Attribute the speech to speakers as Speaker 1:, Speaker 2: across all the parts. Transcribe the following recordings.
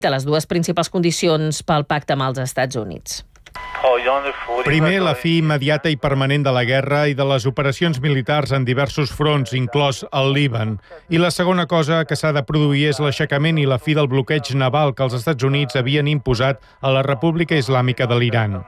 Speaker 1: de les dues principals condicions pel pacte amb els Estats Units.
Speaker 2: Primer, la fi immediata i permanent de la guerra i de les operacions militars en diversos fronts, inclòs el Líban. I la segona cosa que s'ha de produir és l'aixecament i la fi del bloqueig naval que els Estats Units havien imposat a la República Islàmica de l'Iran.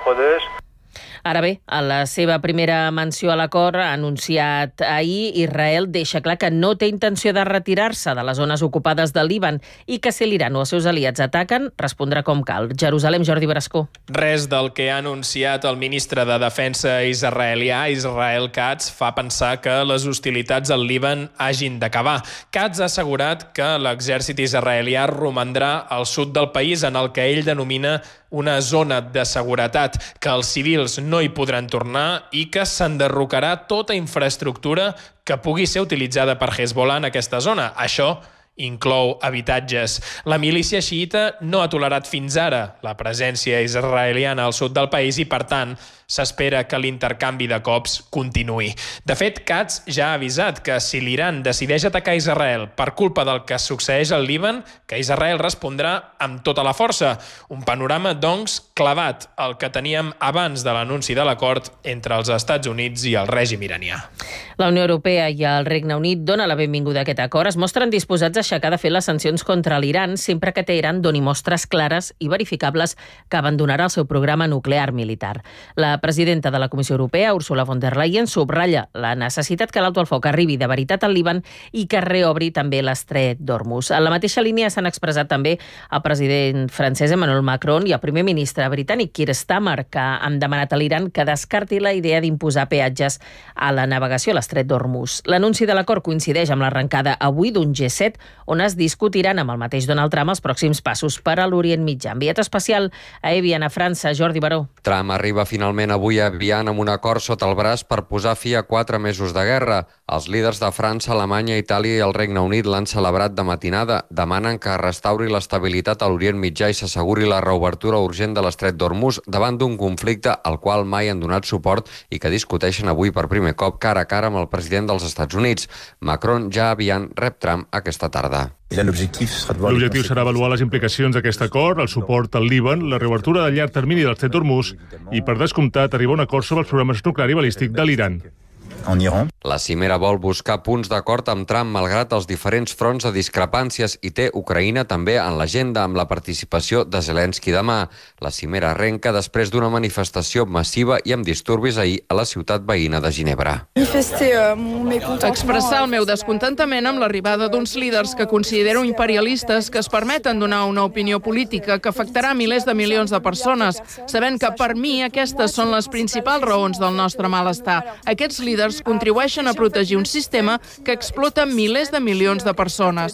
Speaker 1: Ara bé, a la seva primera menció a l'acord anunciat ahir, Israel deixa clar que no té intenció de retirar-se de les zones ocupades del Líban i que si l'Iran o els seus aliats ataquen, respondrà com cal. Jerusalem, Jordi Brascó.
Speaker 3: Res del que ha anunciat el ministre de Defensa israelià, Israel Katz, fa pensar que les hostilitats al Líban hagin d'acabar. Katz ha assegurat que l'exèrcit israelià romandrà al sud del país, en el que ell denomina una zona de seguretat, que els civils no hi podran tornar i que s'enderrocarà tota infraestructura que pugui ser utilitzada per Hezbollah en aquesta zona. Això inclou habitatges. La milícia xiïta no ha tolerat fins ara la presència israeliana al sud del país i, per tant, s'espera que l'intercanvi de cops continuï. De fet, Katz ja ha avisat que si l'Iran decideix atacar Israel per culpa del que succeeix al Líban, que Israel respondrà amb tota la força. Un panorama, doncs, clavat al que teníem abans de l'anunci de l'acord entre els Estats Units i el règim iranià.
Speaker 1: La Unió Europea i el Regne Unit dona la benvinguda a aquest acord. Es mostren disposats a aixecar de fer les sancions contra l'Iran sempre que Teheran doni mostres clares i verificables que abandonarà el seu programa nuclear militar. La presidenta de la Comissió Europea, Ursula von der Leyen, subratlla la necessitat que l'alto al foc arribi de veritat al Líban i que reobri també l'estret d'Hormuz. En la mateixa línia s'han expressat també el president francès Emmanuel Macron i el primer ministre britànic Keir Starmer, que han demanat a l'Iran que descarti la idea d'imposar peatges a la navegació a l'estret d'Hormuz. L'anunci de l'acord coincideix amb l'arrencada avui d'un G7 on es discutiran amb el mateix Donald Trump els pròxims passos per a l'Orient Mitjà. Enviat especial a Evian, a França, Jordi Baró.
Speaker 4: Trump arriba finalment avui a Evian amb un acord sota el braç per posar fi a 4 mesos de guerra. Els líders de França, Alemanya, Itàlia i el Regne Unit l'han celebrat de matinada. Demanen que restauri l'estabilitat a l'Orient Mitjà i s'asseguri la reobertura urgent de l'estret d'Hormuz davant d'un conflicte al qual mai han donat suport i que discuteixen avui per primer cop cara a cara amb el president dels Estats Units. Macron ja a Evian rep Trump aquesta tarda.
Speaker 2: L'objectiu serà avaluar les implicacions d'aquest acord, el suport al Líban, la reobertura de llarg termini de l'estret d'Hormuz i, per descomptat, arribar a un acord sobre els programes nuclear i balístic de l'Iran.
Speaker 4: La cimera vol buscar punts d'acord amb Trump malgrat els diferents fronts de discrepàncies i té Ucraïna també en l'agenda amb la participació de Zelensky demà. La cimera arrenca després d'una manifestació massiva i amb disturbis ahir a la ciutat veïna de Ginebra.
Speaker 5: Expressar el meu descontentament amb l'arribada d'uns líders que considero imperialistes que es permeten donar una opinió política que afectarà milers de milions de persones, sabent que per mi aquestes són les principals raons del nostre malestar. Aquests líders contribueixen a protegir un sistema que explota milers de milions de persones.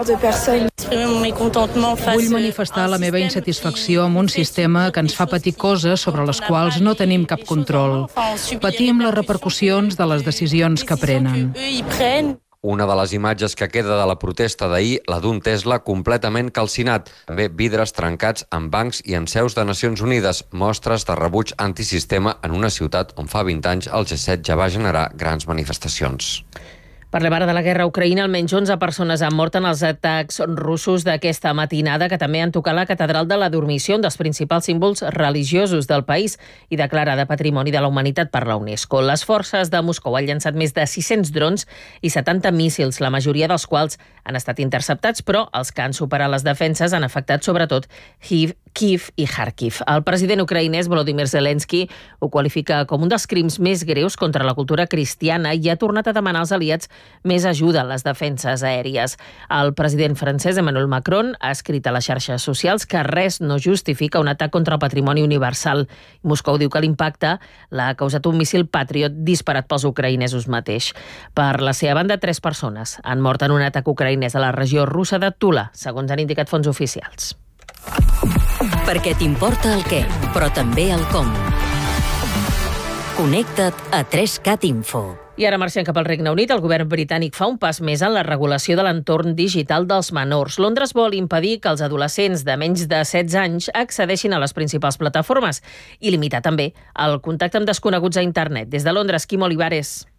Speaker 6: Vull manifestar la meva insatisfacció amb un sistema que ens fa patir coses sobre les quals no tenim cap control. Patim les repercussions de les decisions que prenen.
Speaker 4: Una de les imatges que queda de la protesta d'ahir, la d'un Tesla completament calcinat. També vidres trencats en bancs i en seus de Nacions Unides. Mostres de rebuig antisistema en una ciutat on fa 20 anys el G7 ja va generar grans manifestacions.
Speaker 1: Parlem ara de la guerra a Ucraïna. Almenys 11 persones han mort en els atacs russos d'aquesta matinada, que també han tocat la catedral de la Dormició, un dels principals símbols religiosos del país i declarada Patrimoni de la Humanitat per la UNESCO. Les forces de Moscou han llançat més de 600 drons i 70 míssils, la majoria dels quals han estat interceptats, però els que han superat les defenses han afectat sobretot Kiev i Kharkiv. El president ucraïnès Volodymyr Zelensky ho qualifica com un dels crims més greus contra la cultura cristiana i ha tornat a demanar als aliats més ajuda en les defenses aèries. El president francès Emmanuel Macron ha escrit a les xarxes socials que res no justifica un atac contra el patrimoni universal. Moscou diu que l'impacte l'ha causat un míssil Patriot disparat pels ucraïnesos mateix. Per la seva banda, 3 persones han mort en un atac ucraïnès a la regió russa de Tula, segons han indicat fonts oficials.
Speaker 7: Perquè t'importa el què, però també el com. Connecta't a 3cat Info.
Speaker 1: I ara marxem cap al Regne Unit. El govern britànic fa un pas més en la regulació de l'entorn digital dels menors. Londres vol impedir que els adolescents de menys de 16 anys accedeixin a les principals plataformes i limitar també el contacte amb desconeguts a internet. Des de Londres, Quim Olivares.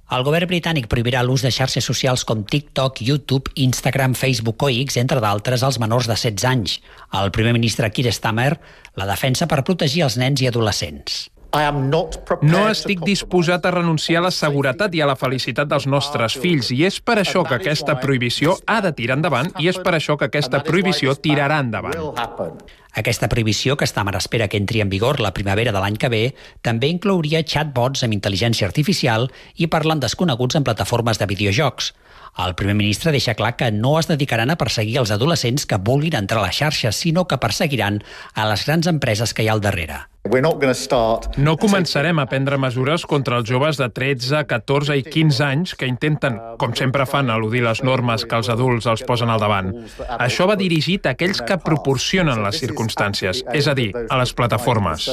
Speaker 8: El govern britànic prohibirà l'ús de xarxes socials com TikTok, YouTube, Instagram, Facebook o X, entre d'altres, als menors de 16 anys. El primer ministre Keir Starmer la defensa per protegir els nens i adolescents.
Speaker 9: No estic disposat a renunciar a la seguretat i a la felicitat dels nostres fills i és per això que aquesta prohibició ha de tirar endavant i és per això que aquesta prohibició tirarà endavant.
Speaker 8: Aquesta prohibició, que està a espera que entri en vigor la primavera de l'any que ve, també inclouria chatbots amb intel·ligència artificial i parlant desconeguts en plataformes de videojocs. El primer ministre deixa clar que no es dedicaran a perseguir els adolescents que vulguin entrar a les xarxes, sinó que perseguiran a les grans empreses que hi ha al darrere.
Speaker 9: No començarem a prendre mesures contra els joves de 13, 14 i 15 anys que intenten, com sempre fan, eludir les normes que els adults els posen al davant. Això va dirigit a aquells que proporcionen les circumstàncies, és a dir, a les plataformes.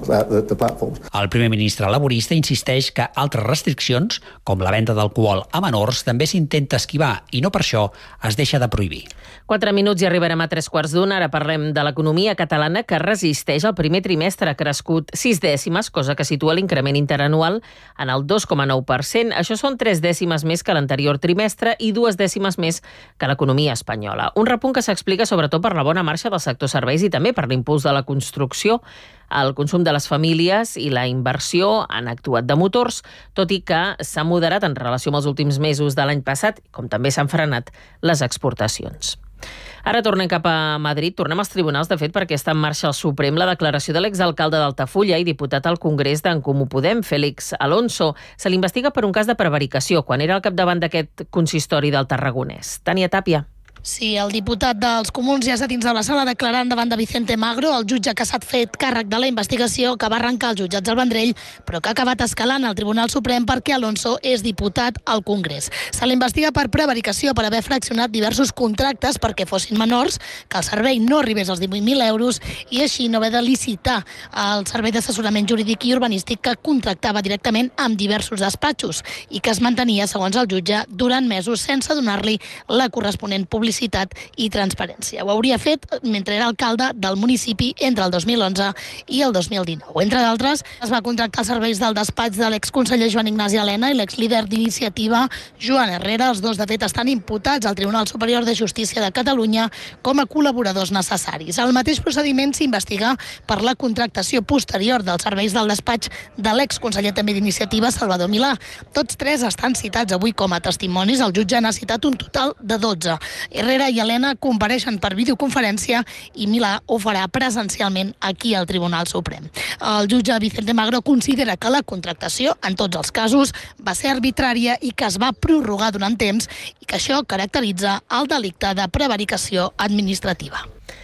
Speaker 8: El primer ministre laborista insisteix que altres restriccions, com la venda d'alcohol a menors, també s'intenta esquivar i no per això es deixa de prohibir.
Speaker 1: 4 minuts i arribarem a 3/4. Ara parlem de l'economia catalana, que resisteix el primer trimestre. Ha crescut 6 dècimes, cosa que situa l'increment interanual en el 2,9%. Això són 3 dècimes més que l'anterior trimestre i 2 dècimes més que l'economia espanyola. Un repunt que s'explica sobretot per la bona marxa del sector serveis i també per l'impuls de la construcció. El consum de les famílies i la inversió han actuat de motors, tot i que s'ha moderat en relació amb els últims mesos de l'any passat, com també s'han frenat les exportacions. Ara tornem cap a Madrid, tornem als tribunals, de fet, perquè està en marxa al Suprem la declaració de l'exalcalde d'Altafulla i diputat al Congrés d'en Comú Podem, Félix Alonso. Se l'investiga per un cas de prevaricació, quan era al capdavant d'aquest consistori del Tarragonès. Tània Tàpia.
Speaker 10: Sí, el diputat dels Comuns ja està dins de la sala declarant davant de Vicente Magro, el jutge que s'ha fet càrrec de la investigació que va arrencar els jutjats del Vendrell, però que ha acabat escalant al Tribunal Suprem perquè Alonso és diputat al Congrés. Se l'investiga per prevaricació, per haver fraccionat diversos contractes perquè fossin menors, que el servei no arribés als 18.000 euros i així no haver de licitar el servei d'assessorament jurídic i urbanístic que contractava directament amb diversos despatxos i que es mantenia, segons el jutge, durant mesos sense donar-li la corresponent publicitat i transparència. Ho hauria fet mentre era alcalde del municipi entre el 2011 i el 2019. Entre d'altres, es va contractar els serveis del despatx de l'exconseller Joan Ignasi Elena i l'exlíder d'iniciativa Joan Herrera. Els dos, de fet, estan imputats al Tribunal Superior de Justícia de Catalunya com a col·laboradors necessaris. El mateix procediment s'investiga per la contractació posterior dels serveis del despatx de l'exconseller també d'iniciativa Salvador Milà. Tots 3 estan citats avui com a testimonis. El jutge n'ha citat un total de 12. Herrera i Elena compareixen per videoconferència i Milà ho farà presencialment aquí al Tribunal Suprem. El jutge Vicente Magro considera que la contractació, en tots els casos, va ser arbitrària i que es va prorrogar durant temps i que això caracteritza el delicte de prevaricació administrativa.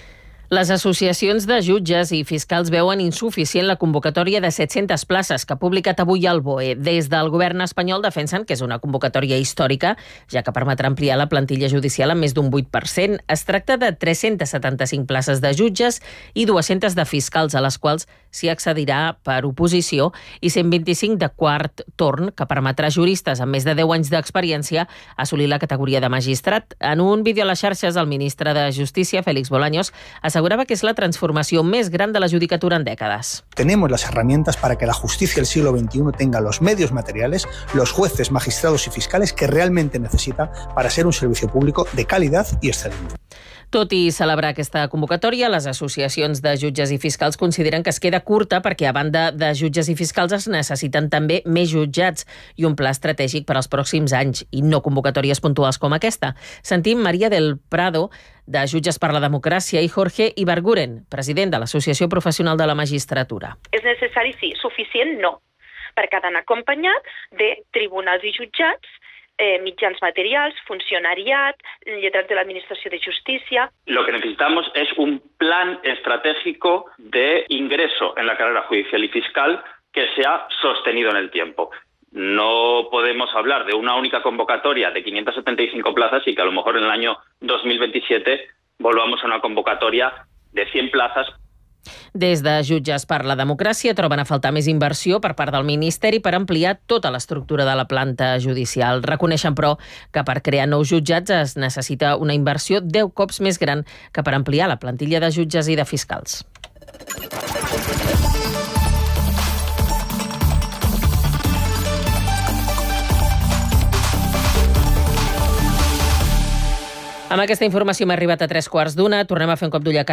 Speaker 1: Les associacions de jutges i fiscals veuen insuficient la convocatòria de 700 places que ha publicat avui el BOE. Des del govern espanyol defensen que és una convocatòria històrica, ja que permetrà ampliar la plantilla judicial en més d'un 8%. Es tracta de 375 places de jutges i 200 de fiscals, a les quals s'hi accedirà per oposició, i 125 de quart torn, que permetrà a juristes amb més de 10 anys d'experiència assolir la categoria de magistrat. En un vídeo a les xarxes, el ministre de Justícia, Félix Bolaños, asegurava que és la transformació més gran de la judicatura en dècades.
Speaker 11: Tenemos las herramientas para que la justicia del siglo XXI tenga los medios materiales, los jueces, magistrados y fiscales que realmente necesita para ser un servicio público de calidad y excelente.
Speaker 1: Tot i celebrar aquesta convocatòria, les associacions de jutges i fiscals consideren que es queda curta perquè, a banda de jutges i fiscals, es necessiten també més jutjats i un pla estratègic per als pròxims anys, i no convocatòries puntuals com aquesta. Sentim Maria del Prado, de Jutges per la Democràcia, i Jorge Ibarguren, president de l'Associació Professional de la Magistratura.
Speaker 12: És necessari, sí. Suficient, no. Perquè ha d'anar acompanyat de tribunals i jutjats, mitjans materials, funcionariat, lletrats de l'Administració de Justícia.
Speaker 13: Lo que necesitamos es un plan estratégico de ingreso en la carrera judicial y fiscal que sea sostenido en el tiempo. No podemos hablar de una única convocatoria de 575 plazas y que a lo mejor en el año 2027 volvamos a una convocatoria de 100 plazas.
Speaker 1: Des de Jutges per la Democràcia troben a faltar més inversió per part del Ministeri per ampliar tota l'estructura de la planta judicial. Reconeixen, però, que per crear nous jutjats es necessita una inversió 10 cops més gran que per ampliar la plantilla de jutges i de fiscals. Amb aquesta informació m'ha arribat a 3:15. Tornem a fer un cop d'ull a